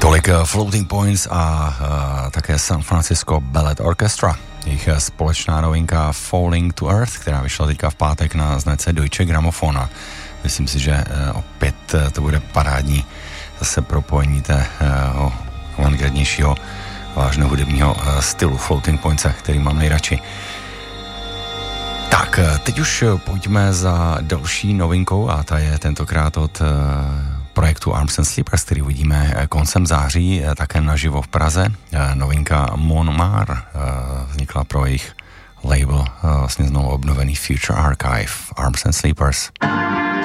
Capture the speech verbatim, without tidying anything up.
Tolik Floating Points a uh, také San Francisco Ballet Orchestra. Jejich společná novinka Falling to Earth, která vyšla teďka v pátek na značce Deutsche Grammophon. A myslím si, že uh, opět uh, to bude parádní zase propojení té uh, avantgardnějšího vážného hudebního uh, stylu Floating Points, který mám nejradši. Tak, teď už pojďme za další novinkou a ta je tentokrát od uh, projektu Arms and Sleepers, který uvidíme koncem září také naživo v Praze. Novinka Mon Mar vznikla pro jejich label, vlastně znovu obnovený Future Archive, Arms and Sleepers.